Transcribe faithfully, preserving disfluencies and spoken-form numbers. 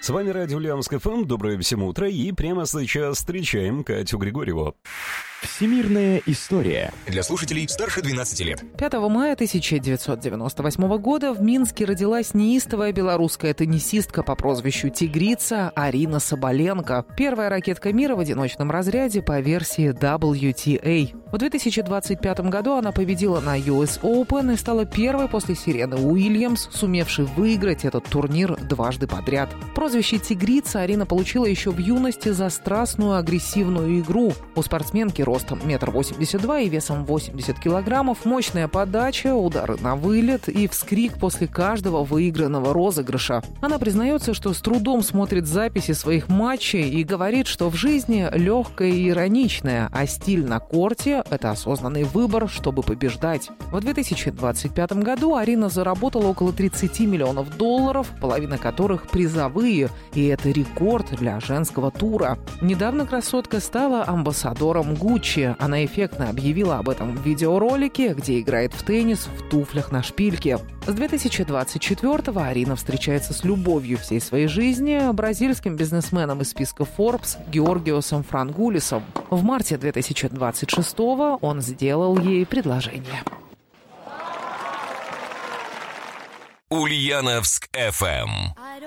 С вами радио Ульяновск эф эм. Доброе всем утро. И прямо сейчас встречаем Катю Григорьеву. Всемирная история. Для слушателей старше двенадцати лет. пятого мая тысяча девятьсот девяносто восьмого года в Минске родилась неистовая белорусская теннисистка по прозвищу «Тигрица» Арина Соболенко. Первая ракетка мира в одиночном разряде по версии дабл ю ти эй. В две тысячи двадцать пятом году она победила на ю эс Open и стала первой после Серены Уильямс, сумевшей выиграть этот турнир дважды подряд. Прозвище «Тигрица» Арина получила еще в юности за страстную агрессивную игру. У спортсменки ростом метр восемьдесят два и весом восемьдесят килограммов, мощная подача, удары на вылет и вскрик после каждого выигранного розыгрыша. Она признается, что с трудом смотрит записи своих матчей и говорит, что в жизни легкая и ироничная, а стиль на корте – это осознанный выбор, чтобы побеждать. В две тысячи двадцать пятом году Арина заработала около тридцать миллионов долларов, половина которых призовые, и это рекорд для женского тура. Недавно красотка стала амбассадором Гуччи. Она эффектно объявила об этом в видеоролике, где играет в теннис в туфлях на шпильке. С две тысячи двадцать четвёртого Арина встречается с любовью всей своей жизни бразильским бизнесменом из списка Forbes Георгиосом Франгулисом. В марте две тысячи двадцать шестого он сделал ей предложение. Ульяновск эф эм.